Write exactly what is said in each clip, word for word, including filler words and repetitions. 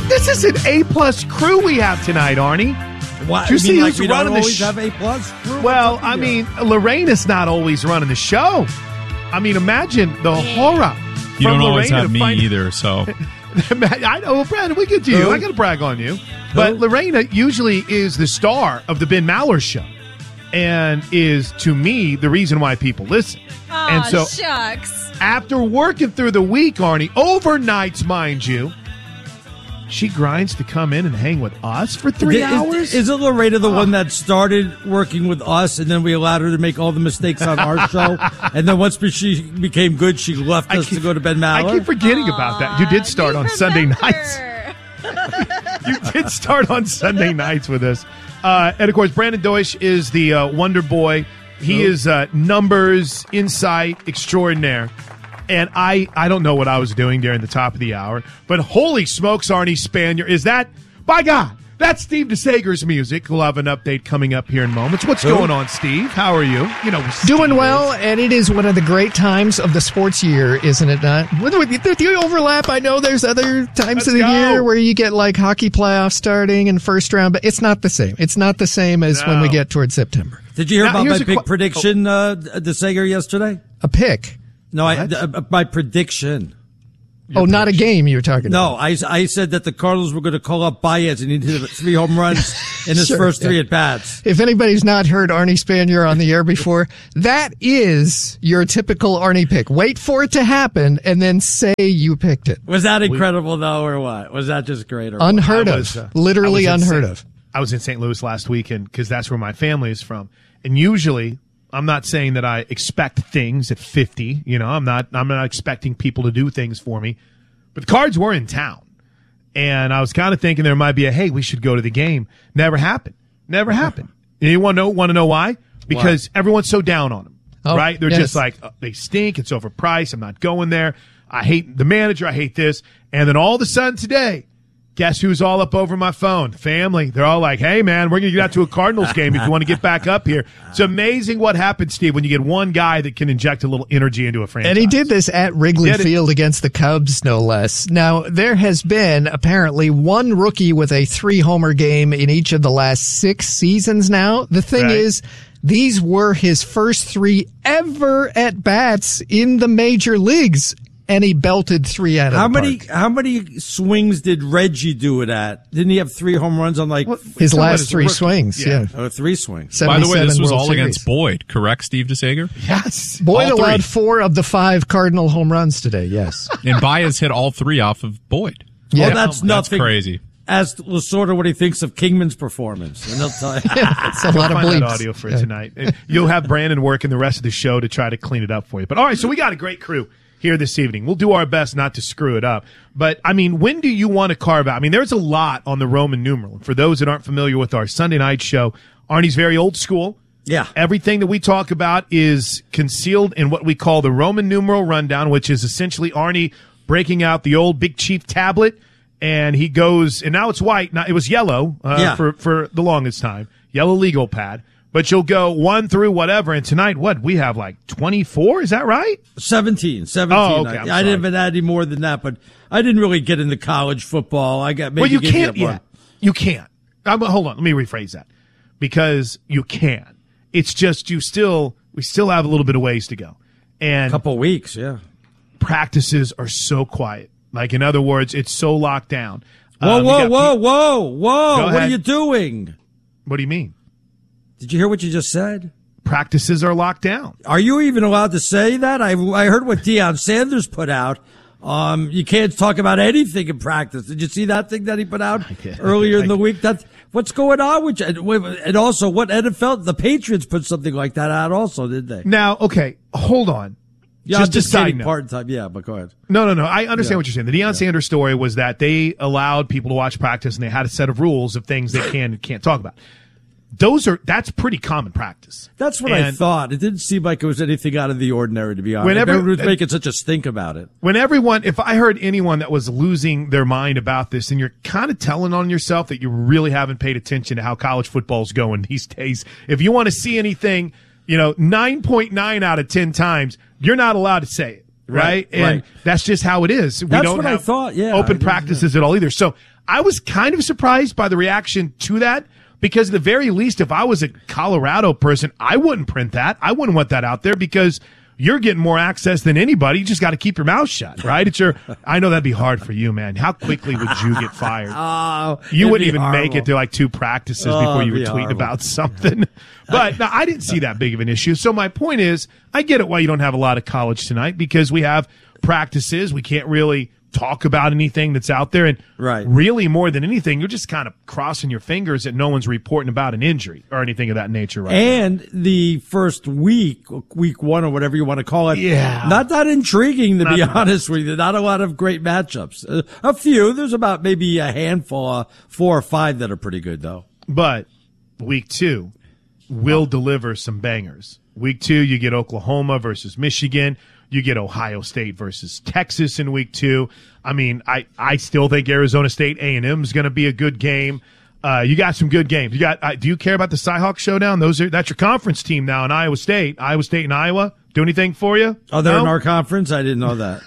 this is an A-plus crew we have tonight, Arnie. What, Do you, you see mean like who's we running don't the always sh- have A-plus crew? Well, I mean, Lorraine is not always running the show. I mean, imagine the horror. You from don't always Lorraine have to me find- either, so. I know, Brandon, we get to you. Who? I got to brag on you. But Lorena usually is the star of the Ben Maller show and is, to me, the reason why people listen. Aw, and so shucks. after working through the week, Arnie, overnights, mind you, she grinds to come in and hang with us for three Is- hours. Is it Lorena the one that started working with us, and then we allowed her to make all the mistakes on our show, and then once she became good, she left I us keep- to go to Ben Maller? I keep forgetting about that. You did start You on Sunday remember. nights. You did start on Sunday nights with us. Uh, and, of course, Brandon Deutsch is the uh, Wonder Boy. He Who? is uh, numbers, insight extraordinaire. And I, I don't know what I was doing during the top of the hour, but holy smokes, Arnie Spanier, is that, by God, that's Steve DeSager's music. We'll have an update coming up here in moments. What's Who? going on, Steve? How are you? You know, Steve Doing is. well, and it is one of the great times of the sports year, isn't it not? With, with, with the overlap, I know there's other times Let's of the go. year where you get like hockey playoffs starting and first round, but it's not the same. It's not the same as when we No. get towards September. Did you hear Now, about here's my a big que- prediction, uh, DeSager, yesterday? A pick. No, I, uh, my prediction. oh, not a game you were talking No, about. I, I said that the Cardinals were going to call up Baez and he'd hit three home runs in his Sure, first three yeah. at bats. If anybody's not heard Arnie Spanier on the air before, that is your typical Arnie pick. Wait for it to happen and then say you picked it. Was that incredible though, or what? Was that just great? Or what? Unheard I of. was, uh, Literally I was in unheard Saint- of. I was in Saint Louis last weekend because that's where my family is from. And usually, I'm not saying that I expect things at fifty. You know, I'm not. I'm not expecting people to do things for me. But the Cards were in town, and I was kind of thinking there might be a hey, we should go to the game. Never happened. Never happened. And you want to know? Want to know why? Because everyone's so down on them, Oh, right? They're yes. just like uh, they stink. It's overpriced. I'm not going there. I hate the manager. I hate this. And then all of a sudden today, guess who's all up over my phone? Family. They're all like, hey, man, we're going to get out to a Cardinals game if you want to get back up here. It's amazing what happens, Steve, when you get one guy that can inject a little energy into a franchise. And he did this at Wrigley Did it. Field against the Cubs, no less. Now, there has been apparently one rookie with a three-homer game in each of the last six seasons now. The thing Right. is, these were his first three ever at-bats in the major leagues, and he belted three out of How the many park. how many swings did Reggie do it at? Didn't he have three home runs on like His Someone last is a three rookie. swings, Yeah. yeah. oh, three swings? By the way, this seventy-seven was World all Series. against Boyd, correct, Steve DeSager? Yes. Boyd all three. allowed four of the five Cardinal home runs today, yes. And Baez hit all three off of Boyd. Yeah. Oh, that's That's nothing. crazy. Ask Lasorda what he thinks of Kingman's performance, and he'll tell you. It's a lot of Find that bleeps. audio for Yeah. tonight. And You'll have Brandon working the rest of the show to try to clean it up for you. But all right, so we got a great crew here this evening. We'll do our best not to screw it up. But, I mean, when do you want to carve out? I mean, there's a lot on the Roman numeral. For those that aren't familiar with our Sunday night show, Arnie's very old school. Yeah. Everything that we talk about is concealed in what we call the Roman numeral rundown, which is essentially Arnie breaking out the old Big Chief tablet. And he goes, and now it's white. Now it was yellow uh, Yeah. for, for the longest time, yellow legal pad. But you'll go one through whatever. And tonight, what? We have like twenty-four. Is that right? seventeen. seventeen. Oh, okay, I, I'm I didn't sorry. even add any more than that, but I didn't really get into college football. I got maybe well, you give can't a run. yet. You can't. Um, hold on. Let me rephrase that. Because you can. It's just you still, we still have a little bit of ways to go. And Couple weeks, yeah. practices are so quiet. Like, in other words, it's so locked down. Whoa, Um, you whoa, got whoa, pe- whoa, whoa! Go What are ahead. you doing? What do you mean? Did you hear what you just said? Practices are locked down. Are you even allowed to say that? I I heard what Deion Sanders put out. Um, you can't talk about anything in practice. Did you see that thing that he put out did. earlier in I- the week? That what's going on with you? And, and also, what N F L? The Patriots put something like that out, also, did they? Now, okay, hold on. Yeah, just I'm just a side kidding. note. Part time, yeah, but go ahead. No, no, no. I understand Yeah. what you're saying. The Deion Sanders story was that they allowed people to watch practice and they had a set of rules of things they can and can't talk about. Those are, that's pretty common practice. That's what I And thought. It didn't seem like it was anything out of the ordinary, to be honest. Whenever- Everyone was making such a stink about it. When everyone, if I heard anyone that was losing their mind about this, and you're kind of telling on yourself that you really haven't paid attention to how college football's going these days. If you want to see anything, you know, nine point nine out of ten times, you're not allowed to say it. right? Right, And right. that's just how it is. We That's don't what I have thought, yeah. open I did, practices at all either. So I was kind of surprised by the reaction to that, because at the very least, if I was a Colorado person, I wouldn't print that. I wouldn't want that out there, because you're getting more access than anybody. You just got to keep your mouth shut, right? It's your, I know that'd be hard for you, man. How quickly would you get fired? Oh, You it'd wouldn't be even horrible. make it to like two practices Oh, before you were it'd be tweeting horrible. about something. But no, I didn't see that big of an issue. So my point is, I get it why you don't have a lot of college tonight, because we have practices. We can't really talk about anything that's out there. And Right. really, more than anything, you're just kind of crossing your fingers that no one's reporting about an injury or anything of that nature right now. And the first week, week one or whatever you want to call it, Yeah. not that intriguing, to Not be that. honest with you. Not a lot of great matchups. Uh, a few. There's about maybe a handful, uh, four or five that are pretty good, though. But week two will deliver some bangers. Week two, you get Oklahoma versus Michigan. You get Ohio State versus Texas in week two. I mean, I, I still think Arizona State A and M is going to be a good game. Uh, you got some good games. You got. Uh, do you care about the Cyhawk showdown? Those are that's your conference team now in Iowa State. Iowa State and Iowa. Do anything for you? Oh, they're No? in our conference? I didn't know that.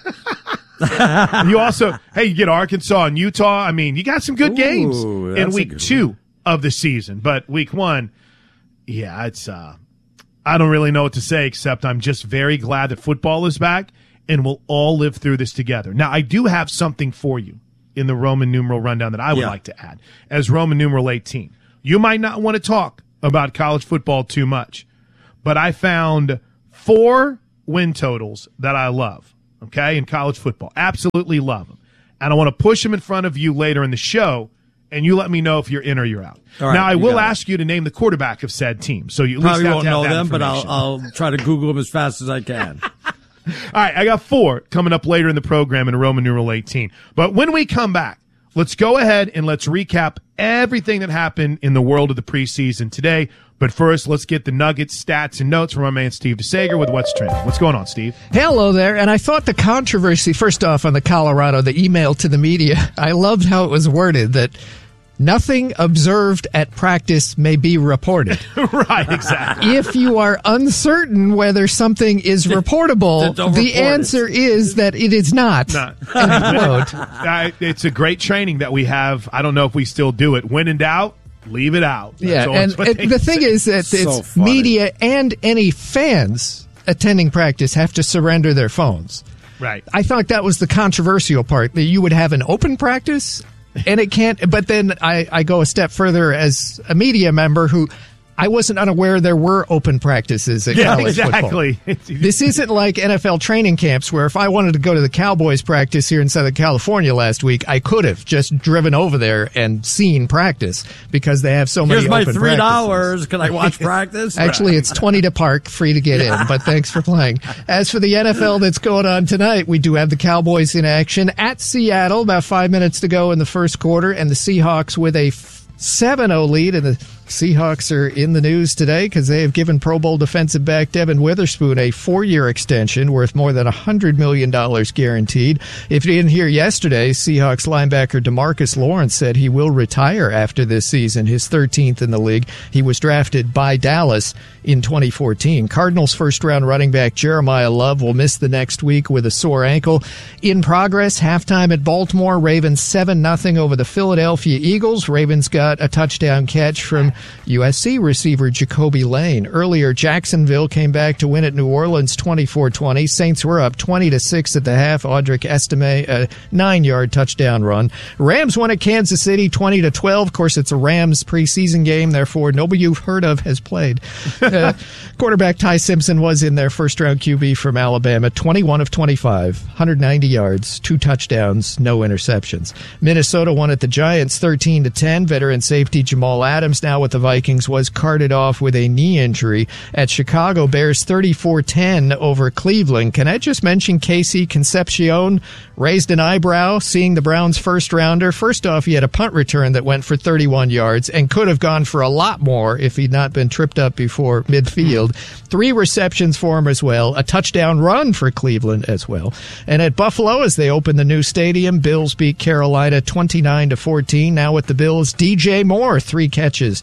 You also, hey, you get Arkansas and Utah. I mean, you got some good Ooh, games in that's a week good two of the season. But week one, yeah, it's, uh, I don't really know what to say, except I'm just very glad that football is back and we'll all live through this together. Now, I do have something for you in the Roman numeral rundown that I would Yeah. like to add as Roman numeral eighteen. You might not want to talk about college football too much, but I found four win totals that I love, okay, in college football. Absolutely love them. And I want to push them in front of you later in the show, and you let me know if you're in or you're out. All right, now, I you will got it. ask you to name the quarterback of said team. So you at least Probably have won't to have know that them, but I'll, information. I'll try to Google them as fast as I can. All right, I got four coming up later in the program in Roman numeral eighteen. But when we come back, let's go ahead and let's recap everything that happened in the world of the preseason today. But first, let's get the nuggets, stats, and notes from our man Steve DeSager with What's Trending. What's going on, Steve? Hello there. And I thought the controversy, first off, on the Colorado, the email to the media, I loved how it was worded that nothing observed at practice may be reported. Right, exactly. If you are uncertain whether something is reportable, Then don't the report it. answer is that it is not. Not. End quote. I, it's a great training that we have. I don't know if we still do it. When in doubt, leave it out. That's Yeah, all- and, that's what and they the say. thing is that So it's funny. media and any fans attending practice have to surrender their phones. Right. I thought that was the controversial part, that you would have an open practice and it can't. But then I, I go a step further as a media member who I wasn't unaware there were open practices at Yeah, college football. exactly. This isn't like N F L training camps where if I wanted to go to the Cowboys practice here in Southern California last week, I could have just driven over there and seen practice because they have so many Here's my open three practices. dollars. Can I watch practice? Actually, it's twenty to park, free to get in, but thanks for playing. As for the N F L that's going on tonight, we do have the Cowboys in action at Seattle, about five minutes to go in the first quarter, and the Seahawks with a seven oh lead, and the Seahawks are in the news today because they have given Pro Bowl defensive back Devin Witherspoon a four-year extension worth more than one hundred million dollars guaranteed. If you didn't hear yesterday, Seahawks linebacker DeMarcus Lawrence said he will retire after this season, his thirteenth in the league. He was drafted by Dallas in twenty fourteen. Cardinals first-round running back Jeremiah Love will miss the next week with a sore ankle. In progress, halftime at Baltimore, Ravens seven nothing over the Philadelphia Eagles. Ravens got a touchdown catch from U S C receiver Jacoby Lane. Earlier, Jacksonville came back to win at New Orleans twenty-four twenty. Saints were up twenty to six at the half. Audric Estime, a nine-yard touchdown run. Rams won at Kansas City twenty to twelve. Of course, it's a Rams preseason game, therefore nobody you've heard of has played. Uh, quarterback Ty Simpson was in their first-round Q B from Alabama, twenty-one of twenty-five, one hundred ninety yards, two touchdowns, no interceptions. Minnesota won at the Giants thirteen to ten. Veteran safety Jamal Adams, now with the Vikings, was carted off with a knee injury. At Chicago, Bears thirty-four ten over Cleveland. Can I just mention Casey Concepcion raised an eyebrow seeing the Browns' first-rounder? First off, he had a punt return that went for thirty-one yards and could have gone for a lot more if he'd not been tripped up before midfield. Three receptions for him as well. A touchdown run for Cleveland as well. And at Buffalo, as they open the new stadium, Bills beat Carolina twenty-nine to fourteen. Now with the Bills, D J Moore, three catches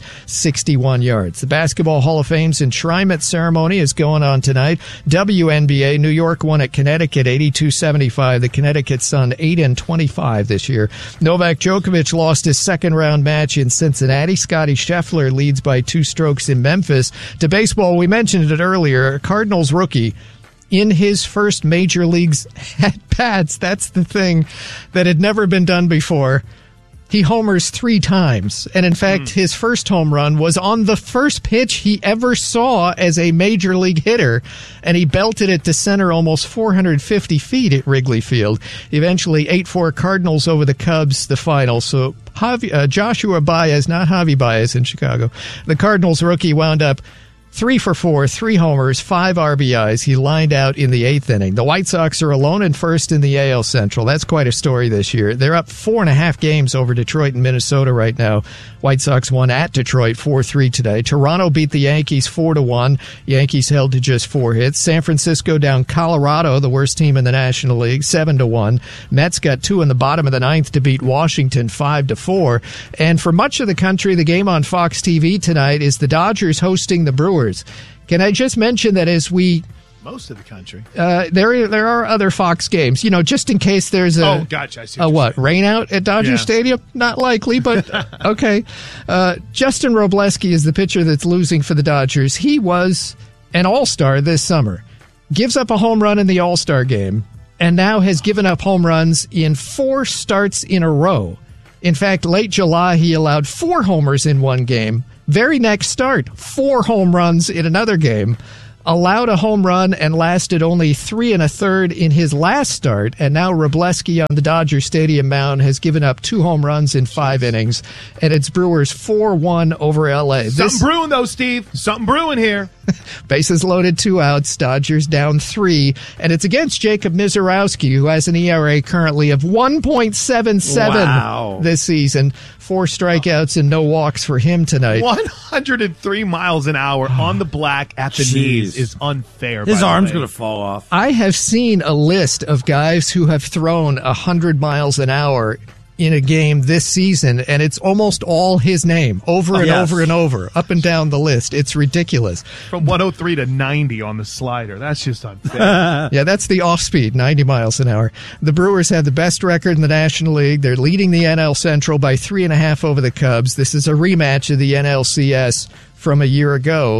sixty-one yards. The Basketball Hall of Fame's enshrinement ceremony is going on tonight. W N B A, New York won at Connecticut eighty-two seventy-five. The Connecticut Sun eight and twenty-five this year. Novak Djokovic lost his second round match in Cincinnati. Scotty Scheffler leads by two strokes in Memphis. To baseball, we mentioned it earlier. Cardinals rookie in his first major leagues at-bats. That's the thing that had never been done before. He homers three times. And in fact, mm. his first home run was on the first pitch he ever saw as a major league hitter. And he belted it to center almost four hundred fifty feet at Wrigley Field. Eventually, eight four Cardinals over the Cubs, the final. So Javi, uh, Joshua Baez, not Javi Baez in Chicago. The Cardinals rookie wound up Three for four, three homers, five R B Is. He lined out in the eighth inning. The White Sox are alone in first in the A L Central. That's quite a story this year. They're up four and a half games over Detroit and Minnesota right now. White Sox won at Detroit four three today. Toronto beat the Yankees four to one. Yankees held to just four hits. San Francisco down Colorado, the worst team in the National League, seven to one. Mets got two in the bottom of the ninth to beat Washington five to four. And for much of the country, the game on Fox T V tonight is the Dodgers hosting the Brewers. Can I just mention that as we most of the country, uh, there there are other Fox games, you know, just in case there's a oh, gotcha. I see what a what rain out at Dodger yeah. Stadium? Not likely, but okay. Uh, Justin Robleski is the pitcher that's losing for the Dodgers. He was an All-Star this summer, gives up a home run in the All-Star game, and now has given up home runs in four starts in a row. In fact, late July, he allowed four homers in one game. Very next start, four home runs in another game. Allowed a home run and lasted only three and a third in his last start. And now Robleski on the Dodger Stadium mound has given up two home runs in five innings. And it's Brewers four one over L A. Something This, brewing, though, Steve. Something brewing here. Bases loaded, two outs. Dodgers down three. And it's against Jacob Mizorowski, who has an E R A currently of one point seven seven Wow. this season. Four strikeouts and no walks for him tonight. one hundred three miles an hour on the black at the Jeez. knees is unfair. His by the arm's way. going to fall off. I have seen a list of guys who have thrown one hundred miles an hour in a game this season, and it's almost all his name, over and Yes. over and over, up and down the list. It's ridiculous. From one oh three to ninety on the slider. That's just unfair. Yeah, that's the off-speed, ninety miles an hour. The Brewers have the best record in the National League. They're leading the N L Central by three and a half over the Cubs. This is a rematch of the N L C S from a year ago.